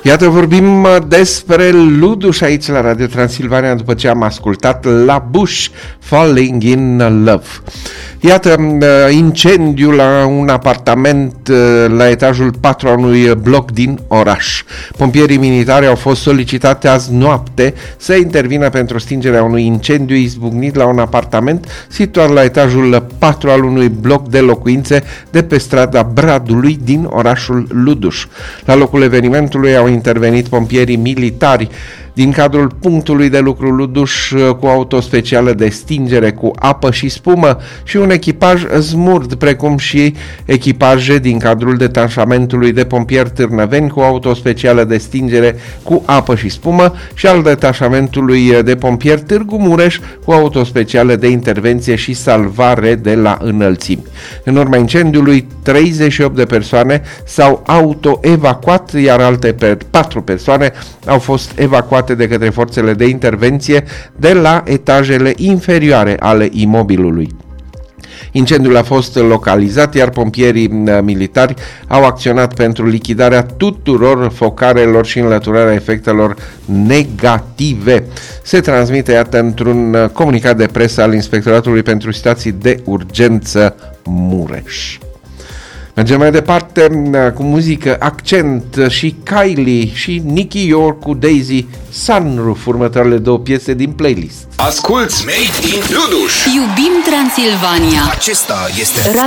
Iată, vorbim despre Luduș aici la Radio Transilvania după ce am ascultat La Bush, Falling in Love. Iată, incendiu la un apartament la etajul 4 al unui bloc din oraș. Pompierii militari au fost solicitați azi noapte să intervină pentru stingerea unui incendiu izbucnit la un apartament situat la etajul 4 al unui bloc de locuințe de pe strada Bradului din orașul Luduș. La locul evenimentului au intervenit pompierii militari din cadrul punctului de lucru Luduș cu auto specială de stingere cu apă și spumă și un echipaj smurd, precum și echipaje din cadrul detașamentului de pompieri Târnăveni cu auto specială de stingere cu apă și spumă și al detașamentului de pompieri Târgu Mureș cu auto specială de intervenție și salvare de la înălțimi. În urma incendiului, 38 de persoane s-au autoevacuat, iar alte 4 persoane au fost evacuate de către forțele de intervenție de la etajele inferioare ale imobilului. Incendiul a fost localizat, iar pompierii militari au acționat pentru lichidarea tuturor focarelor și înlăturarea efectelor negative. Se transmite, iată, într-un comunicat de presă al Inspectoratului pentru Situații de Urgență Mureș. Mergem mai departe cu muzică, Accent și Kylie și Nicky York cu Daisy, Sunroof, următoarele 2 piese din playlist. Asculți Made in Luduș. Iubim Transilvania. Acesta este Radio